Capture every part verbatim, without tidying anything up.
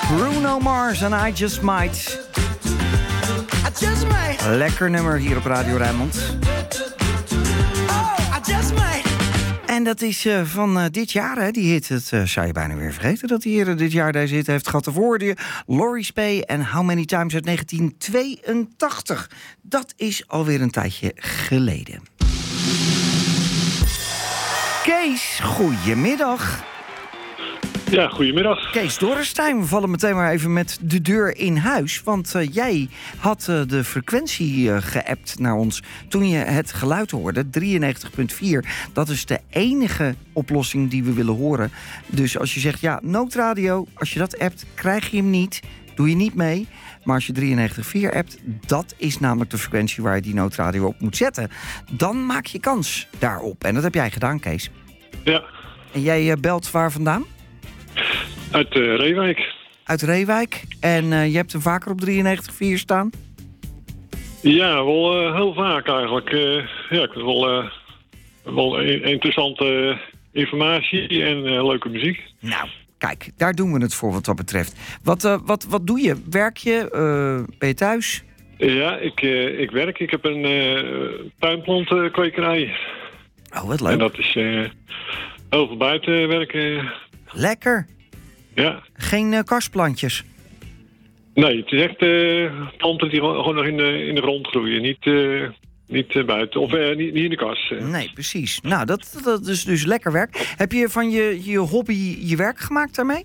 Bruno Mars en I Just Might. I just might. Lekker nummer hier op Radio Rijnmond. Oh, I just might. En dat is uh, van uh, dit jaar, hè, die hit. Het uh, zou je bijna weer vergeten dat hij eerder dit jaar deze hit heeft gehad. Daarvoor hoorde je Laurie Spee en How Many Times uit negentien tweeëntachtig. Dat is alweer een tijdje geleden. Kees, goedemiddag. Ja, goedemiddag. Kees Dorrestein, we vallen meteen maar even met de deur in huis. Want uh, jij had uh, de frequentie uh, geappt naar ons toen je het geluid hoorde. drieënnegentig komma vier, dat is de enige oplossing die we willen horen. Dus als je zegt, ja, noodradio, als je dat appt, krijg je hem niet. Doe je niet mee. Maar als je drieënnegentig komma vier appt, dat is namelijk de frequentie waar je die noodradio op moet zetten. Dan maak je kans daarop. En dat heb jij gedaan, Kees. Ja. En jij uh, belt waar vandaan? Uit uh, Reewijk. Uit Reewijk. En uh, je hebt hem vaker op drieënnegentig komma vier staan? Ja, wel uh, heel vaak eigenlijk. Uh, ja, ik vind wel, uh, wel interessante informatie en uh, leuke muziek. Nou, kijk, daar doen we het voor wat dat betreft. Wat, uh, wat, wat doe je? Werk je? Uh, ben je thuis? Ja, ik, uh, ik werk. Ik heb een uh, tuinplantenkwekerij. Oh, wat leuk. En dat is uh, heel veel buiten werken. Lekker. Ja. Geen uh, kastplantjes? Nee, het is echt uh, planten die gewoon nog in de, in de grond groeien. Niet, uh, niet uh, buiten. Of uh, niet, niet in de kast. Uh. Nee, precies. Nou, dat, dat is dus lekker werk. Heb je van je, je hobby je werk gemaakt daarmee?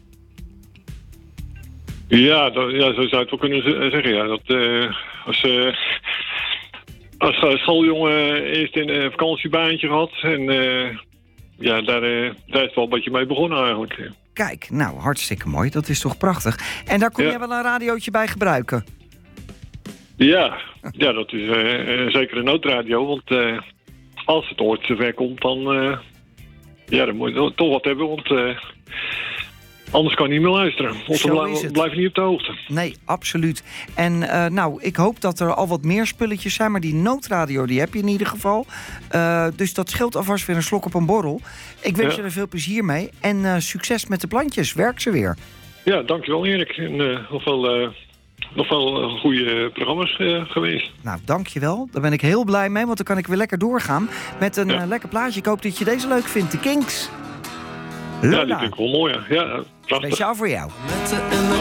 Ja, dat, ja, zo zou je het wel kunnen zeggen. Ja. Dat, uh, als, uh, als schooljongen eerst een uh, vakantiebaantje gehad. En uh, ja, daar, uh, daar is het wel een beetje mee begonnen eigenlijk. Kijk, nou, hartstikke mooi. Dat is toch prachtig. En daar kon ja. jij wel een radiootje bij gebruiken? Ja, ja dat is uh, zeker een noodradio. Want uh, als het ooit zover komt, dan, uh, ja, dan moet je toch wat hebben. Want uh, anders kan je niet meer luisteren. Want Zo dan is het. blijf je niet op de hoogte. Nee, absoluut. En uh, nou, ik hoop dat er al wat meer spulletjes zijn. Maar die noodradio, die heb je in ieder geval. Uh, dus dat scheelt alvast weer een slok op een borrel. Ik wens ja. je er veel plezier mee. En uh, succes met de plantjes. Werk ze weer. Ja, dankjewel Erik. En uh, nog wel, uh, nog wel uh, goede programma's uh, geweest. Nou, dankjewel. Daar ben ik heel blij mee. Want dan kan ik weer lekker doorgaan met een ja. uh, lekker plaatje. Ik hoop dat je deze leuk vindt. De Kinks. Lola. Ja, die vind ik wel mooi. Ja, ja prachtig. Speciaal voor jou. Met de in de